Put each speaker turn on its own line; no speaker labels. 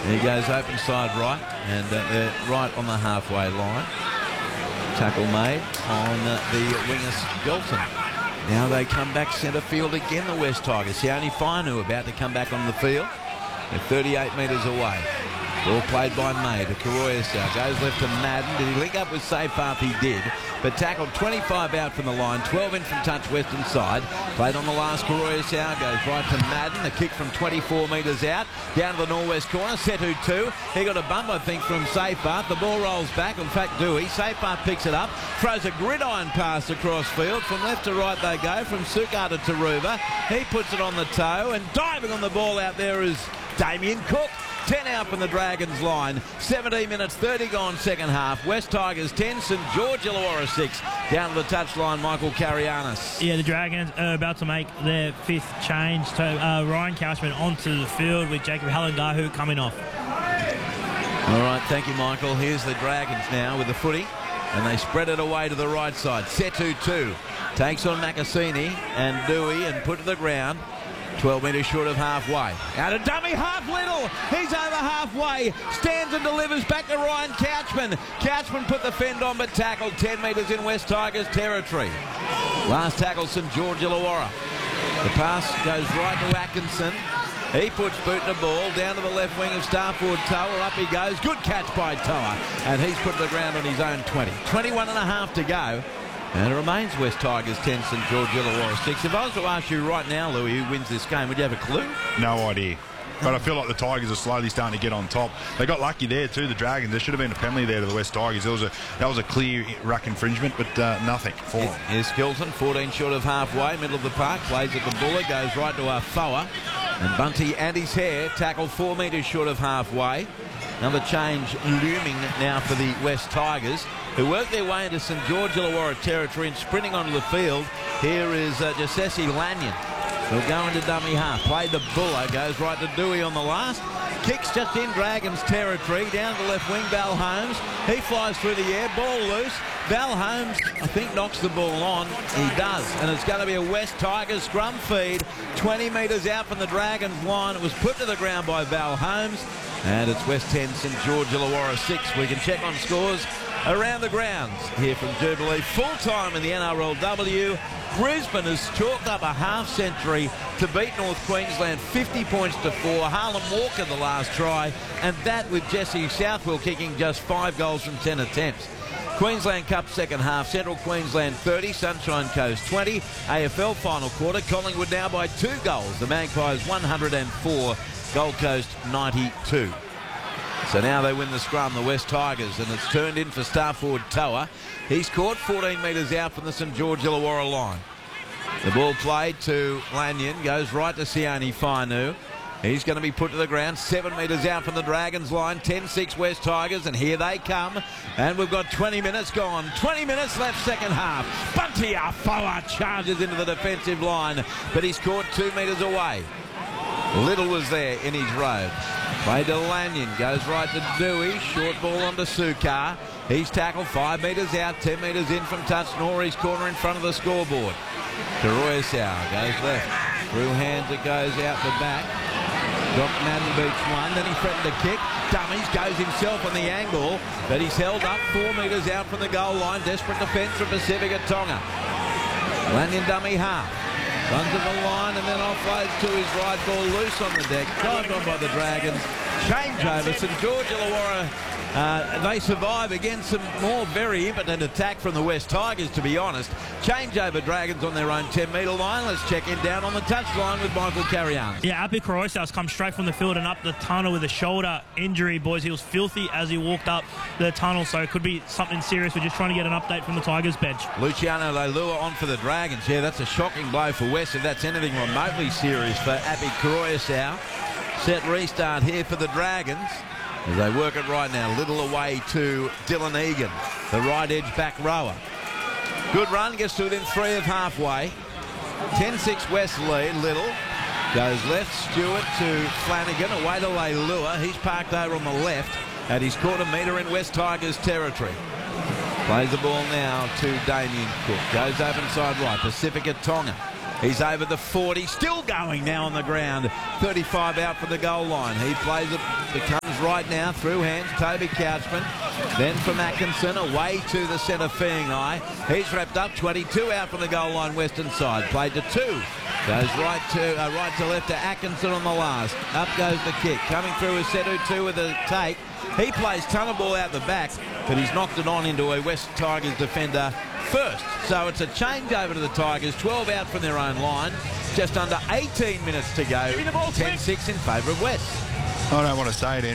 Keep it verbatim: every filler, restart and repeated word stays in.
He goes open side right, and uh, they're right on the halfway line. Tackle made on uh, the winger Galton. Now they come back centre field again, the West Tigers. Sione Fainu about to come back on the field. They're thirty-eight metres away. Ball played by May to Karoyasau. Goes left to Madden. Did he link up with Safepath? He did. But tackled twenty-five out from the line, twelve in from touch western side. Played on the last. Karoyasau goes right to Madden. A kick from twenty-four metres out. Down to the northwest corner. Setu two. He got a bump, I think, from Safepath. The ball rolls back. In fact, Dewey. Safepath picks it up. Throws a gridiron pass across field. From left to right they go. From Sukkar to Taruva. He puts it on the toe. And diving on the ball out there is Damien Cook. ten out from the Dragons line. seventeen minutes, thirty gone second half. West Tigers ten, St George Illawarra six. Down to the touchline, Michael Carianis.
Yeah, the Dragons are about to make their fifth change to uh, Ryan Couchman onto the field with Jacob Halangahu coming off.
All right, thank you, Michael. Here's the Dragons now with the footy. And they spread it away to the right side. Setu two. Takes on Makasini and Dewey and put to the ground. twelve metres short of halfway. Out of dummy half Little. He's over halfway. Stands and delivers back to Ryan Couchman. Couchman put the fend on but tackled ten metres in West Tigers territory. Last tackle St George Illawarra. The pass goes right to Atkinson. He puts boot in the ball down to the left wing of Starford Toa. Up he goes. Good catch by Toa. And he's put to the ground on his own twenty. twenty-one and a half to go. And it remains West Tigers ten, St George Illawarra six. If I was to ask you right now, Louis, who wins this game, would you have a clue?
No idea. But I feel like the Tigers are slowly starting to get on top. They got lucky there too, the Dragons. There should have been a penalty there to the West Tigers. There was a, that was a clear ruck infringement, but uh, nothing for them.
Here's Skilton, fourteen short of halfway, middle of the park, plays at the Buller, goes right to Afoa. And Bunty and his hair tackle four metres short of halfway. Another change looming now for the West Tigers, who work their way into St George Illawarra territory and sprinting onto the field. Here is uh, Jessesi Lanyon. He'll go into dummy half. Played the Buller. Goes right to Dewey on the last. Kicks just in Dragons territory. Down to the left wing, Val Holmes. He flies through the air. Ball loose. Val Holmes, I think, knocks the ball on. He does. And it's going to be a West Tigers scrum feed. twenty metres out from the Dragons line. It was put to the ground by Val Holmes. And it's West ten, St George Illawarra six. We can check on scores around the grounds here from Jubilee. Full time in the N R L W. Brisbane has chalked up a half century to beat North Queensland fifty points to four. Harlan Walker the last try, and that with Jesse Southwell kicking just five goals from ten attempts. Queensland Cup second half, Central Queensland thirty, Sunshine Coast twenty. A F L final quarter, Collingwood now by two goals. The Magpies one hundred and four, Gold Coast ninety-two. So now they win the scrum, the West Tigers, and it's turned in for Starford Toa. He's caught fourteen metres out from the St George Illawarra line. The ball played to Lanyon, goes right to Sione Fainu. He's going to be put to the ground, seven metres out from the Dragons line, ten six West Tigers, and here they come. And we've got twenty minutes gone, twenty minutes left second half. Bunty Afoa charges into the defensive line, but he's caught two metres away. Little was there in his road. Played to Lanyon, goes right to Dewey, short ball onto Sukkar. He's tackled five metres out, ten metres in from touch. Norrie's corner in front of the scoreboard. Karoyasau goes left. Through hands it goes out the back. Doc Madden beats one, then he threatened to kick. Dummies, goes himself on the angle, but he's held up four metres out from the goal line. Desperate defence from Pacifica Tonga. Lanyon dummy half. Runs to the line and then offloads to his right, ball loose on the deck. Dived on by the Dragons. Changeover, St George Illawarra. Uh, they survive against some more very impotent attack from the West Tigers, to be honest. Changeover Dragons on their own ten metre line. Let's check in down on the touchline with Michael Carianis.
Yeah, Api Karoyasau's come straight from the field and up the tunnel with a shoulder injury, boys. He was filthy as he walked up the tunnel, so it could be something serious. We're just trying to get an update from the Tigers bench.
Luciano Leilua on for the Dragons. Yeah, that's a shocking blow for West if that's anything remotely serious for Api Karoyasau. Set restart here for the Dragons as they work it right now. Little away to Dylan Egan, the right edge back rower. Good run, gets to within three of halfway. ten six West lead. Little goes left, Stewart to Flanagan, away to Leilua. He's parked over on the left, and he's caught a metre in West Tigers territory. Plays the ball now to Damien Cook. Goes open side right, Pacifica Tonga. He's over the forty, still going now on the ground. thirty-five out from the goal line. He plays it, becomes right now, through hands, Toby Couchman. Then from Atkinson, away to the centre Feagai. He's wrapped up, twenty-two out from the goal line, western side. Played to two. Goes right to uh, right to left to Atkinson on the last. Up goes the kick. Coming through is Sedu two with a take. He plays ton of ball out the back, but he's knocked it on into a West Tigers defender first. So it's a change over to the Tigers. twelve out from their own line. Just under eighteen minutes to go. ten six in favour of West.
I don't want to say it,